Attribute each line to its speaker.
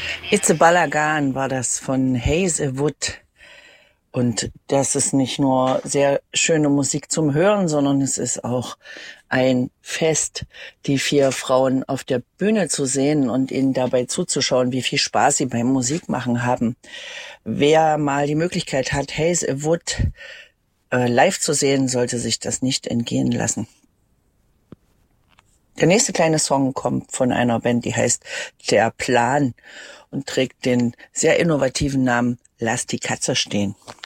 Speaker 1: It's a Balagan war das von Hazelwood. Und das ist nicht nur sehr schöne Musik zum Hören, sondern es ist auch ein Fest, die 4 Frauen auf der Bühne zu sehen und ihnen dabei zuzuschauen, wie viel Spaß sie beim Musikmachen haben. Wer mal die Möglichkeit hat, Hazelwood live zu sehen, sollte sich das nicht entgehen lassen. Der nächste kleine Song kommt von einer Band, die heißt Der Plan und trägt den sehr innovativen Namen Lass die Katze stehen.